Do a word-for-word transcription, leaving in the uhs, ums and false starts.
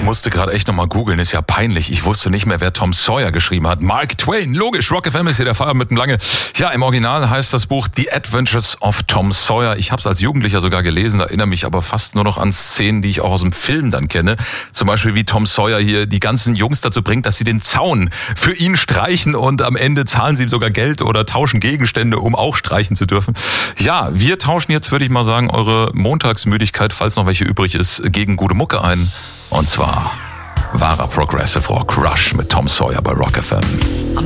Ich musste gerade echt nochmal googeln, ist ja peinlich. Ich wusste nicht mehr, wer Tom Sawyer geschrieben hat. Mark Twain, logisch, Rock F M ist hier der Feierabend mit dem Lange. Ja, im Original heißt das Buch The Adventures of Tom Sawyer. Ich habe es als Jugendlicher sogar gelesen, erinnere mich aber fast nur noch an Szenen, die ich auch aus dem Film dann kenne. Zum Beispiel, wie Tom Sawyer hier die ganzen Jungs dazu bringt, dass sie den Zaun für ihn streichen und am Ende zahlen sie ihm sogar Geld oder tauschen Gegenstände, um auch streichen zu dürfen. Ja, wir tauschen jetzt, würde ich mal sagen, eure Montagsmüdigkeit, falls noch welche übrig ist, gegen gute Mucke ein. Und zwar wahrer Progressive Rock, Rush mit Tom Sawyer bei Rock F M.